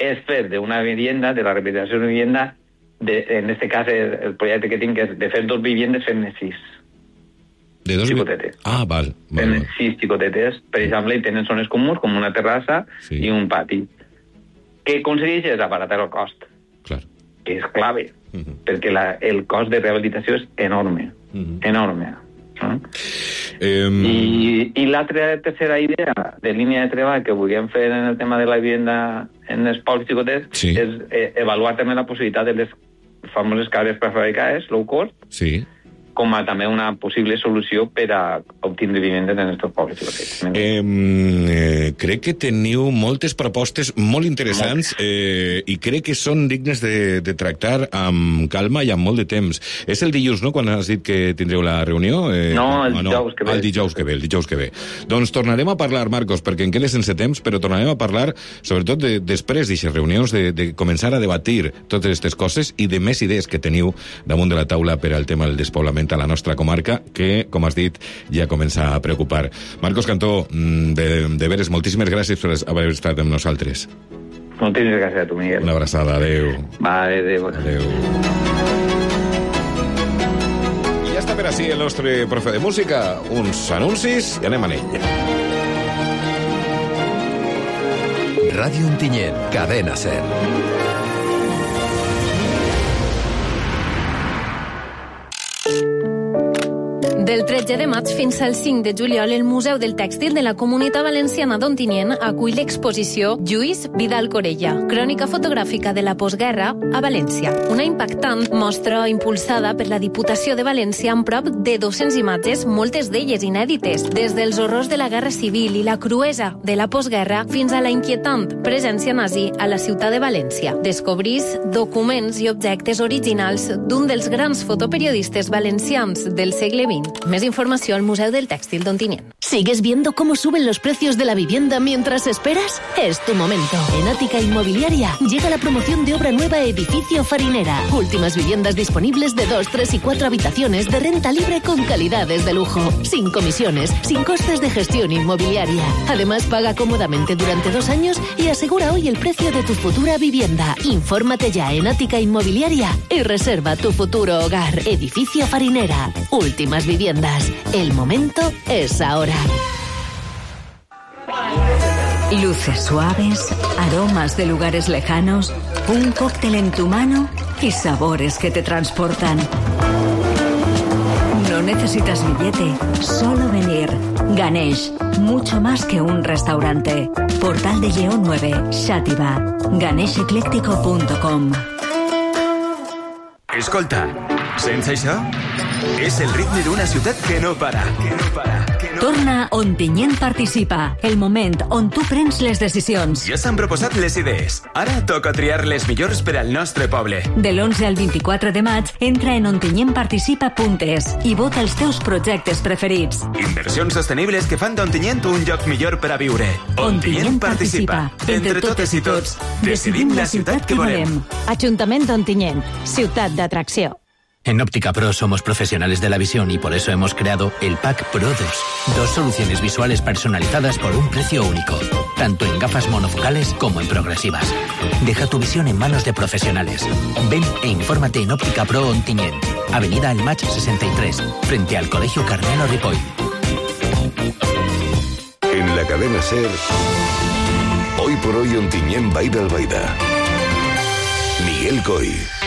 és fer d'una vivienda, de la rehabilitació d'una vivienda, en este cas el projecte que tinc és de fer 2 viviendes fent-ne 6. De 2 xicotetes. Val. Tenen 6 xicotetes, per exemple, i tenen zones comuns com una terrassa i un pati. Què aconsegueix és abaratar el cost, que és clave, perquè el cost de rehabilitació és enorme, enorme. I l'altra tercera idea de línia de treball que volíem fer en el tema de la vivienda en els pocs xicotets és avaluar també la possibilitat de les famoses cases prefabricades, low cost, com a també una possible solució per a obtindre vivendes en aquests pobles xicotets. Crec que teniu moltes propostes molt interessants i crec que són dignes de tractar amb calma i amb molt de temps. És el dilluns, no?, quan has dit que tindreu la reunió? No, el dijous que ve. El dijous que ve. Doncs tornarem a parlar, Marcos, perquè em queda sense temps, però tornarem a parlar, sobretot després d'aquestes reunions, de començar a debatir totes aquestes coses i de més idees que teniu damunt de la taula per al tema del despoblament a la nostra comarca, que, com has dit, ja comença a preocupar. Marcos Cantó, de veres, moltíssimes gràcies per haver estat amb nosaltres. Moltíssimes gràcies a tu, Miguel. Una abraçada, adeu. Adeu. I ja està per així el nostre profe de música. Uns anuncis i anem a ell. Ràdio Ontinyent, Cadena Ser. Del 13 de maig fins al 5 de juliol, el Museu del Tèxtil de la Comunitat Valenciana d'Ontinyent acull l'exposició Lluís Vidal Corella, crònica fotogràfica de la postguerra a València. Una impactant mostra impulsada per la Diputació de València amb prop de 200 imatges, moltes d'elles inèdites, des dels horrors de la Guerra Civil i la cruesa de la postguerra fins a la inquietant presència nazi a la ciutat de València. Descobrís documents i objectes originals d'un dels grans fotoperiodistes valencians del segle XX. Más información al Museo del Textil d'Ontinyent. ¿Sigues viendo cómo suben los precios de la vivienda mientras esperas? Es tu momento. En Ática Inmobiliaria llega la promoción de obra nueva Edificio Farinera. Últimas viviendas disponibles de 2, 3 y 4 habitaciones de renta libre con calidades de lujo. Sin comisiones, sin costes de gestión inmobiliaria. Además, paga cómodamente durante 2 años y asegura hoy el precio de tu futura vivienda. Infórmate ya en Ática Inmobiliaria y reserva tu futuro hogar. Edificio Farinera. Últimas viviendas. El momento es ahora. Luces suaves, aromas de lugares lejanos, un cóctel en tu mano y sabores que te transportan. No necesitas billete, solo venir. Ganesh, mucho más que un restaurante. Portal de Lleó 9, Xàtiva. ganeshecléctico.com. Escolta, sents això? És el ritme d'una ciutat que no para. Torna Ontinyent Participa, el moment on tu prens les decisions. Ja s'han proposat les idees. Ara toca triar les millors per al nostre poble. De l'11 al 24 de maig, entra en ontinyentparticipa.es i vota els teus projectes preferits. Inversions sostenibles que fan d'Ontinyent un lloc millor per a viure. Ontinyent Participa. Entre totes i tots, decidim la ciutat que volem. Ajuntament d'Ontinyent, ciutat d'atracció. En Óptica Pro somos profesionales de la visión y por eso hemos creado el Pack Pro 2. 2 soluciones visuales personalizadas por un precio único, tanto en gafas monofocales como en progresivas. Deja tu visión en manos de profesionales. Ven e infórmate en Óptica Pro Ontinyent, Avenida El Mach 63, frente al Colegio Carmelo Ripoll. En la cadena SER, hoy por hoy Ontinyent Baida al Baida. Miguel Coy.